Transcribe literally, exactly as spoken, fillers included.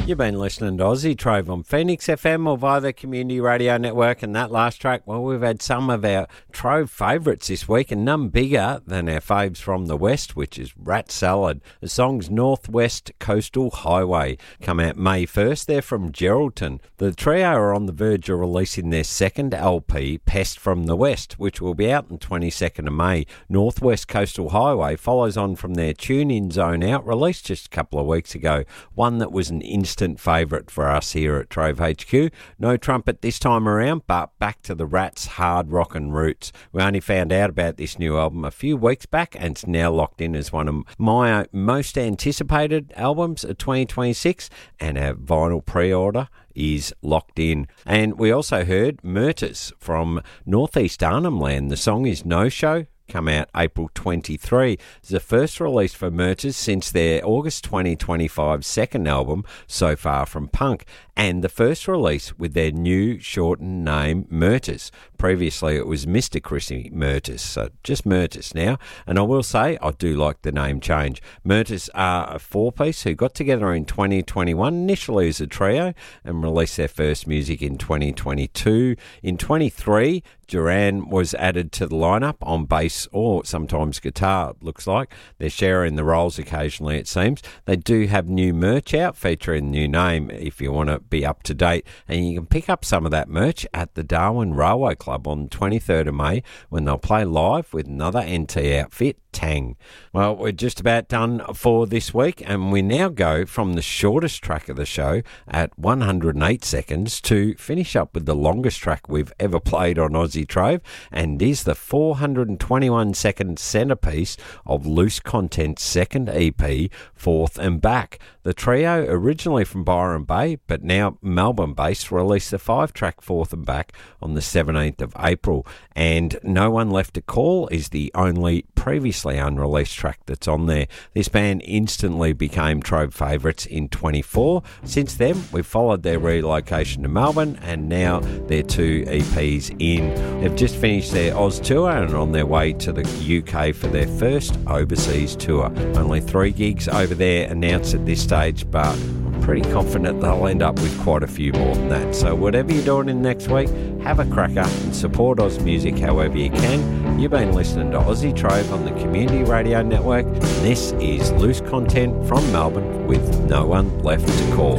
You've been listening to Aussie Trove on Phoenix F M or via the Community Radio Network, and that last track, well, we've had some of our Trove favourites this week, and none bigger than our faves from the West, which is Rat Salad. The song's Northwest Coastal Highway come out May first. They're from Geraldton. The trio are on the verge of releasing their second L P, Pest from the West, which will be out on twenty-second of May. Northwest Coastal Highway follows on from their Tune-In Zone Out, released just a couple of weeks ago, one that was an instant favourite for us here at Trove H Q. No trumpet this time around, but back to the Rats' hard rockin' roots. We only found out about this new album a few weeks back, and it's now locked in as one of my most anticipated albums of twenty twenty-six, and our vinyl pre-order is locked in. And we also heard Murtis from Northeast Arnhem Land. The song is No Show, come out April twenty-third. It's the first release for Murtis since their August twenty twenty-five second album, So Far From Punk, and the first release with their new shortened name, Murtis. Previously it was Mister Chrissy Murtis, so just Murtis now. And I will say, I do like the name change. Murtis are a four-piece who got together in twenty twenty-one, initially as a trio, and released their first music in twenty twenty-two. In twenty-three, Duran was added to the lineup on bass or sometimes guitar, it looks like. They're sharing the roles occasionally, it seems. They do have new merch out featuring the new name if you want to be up to date, and you can pick up some of that merch at the Darwin Railway Club on the twenty-third of May when they'll play live with another N T outfit, Tang. Well, we're just about done for this week, and we now go from the shortest track of the show at one hundred eight seconds to finish up with the longest track we've ever played on Aussie Trove, and is the four hundred twenty-one second centrepiece of Loose Content's second E P, Forth and Back. The trio, originally from Byron Bay, but now Melbourne-based, released the five-track Forth and Back on the seventeenth of April, and No One Left to Call is the only previously unreleased track that's on there. This band instantly became Trove favourites in twenty-four. Since then, we've followed their relocation to Melbourne, and now their two E Ps in. They've just finished their Oz tour and are on their way to the U K for their first overseas tour. Only three gigs over there announced at this stage, but I'm pretty confident they'll end up with quite a few more than that. So whatever you're doing in next week, have a cracker and support Oz music however you can. You've been listening to Aussie Trove on the Community Radio Network, and this is Loose Content from Melbourne with No One Left to Call.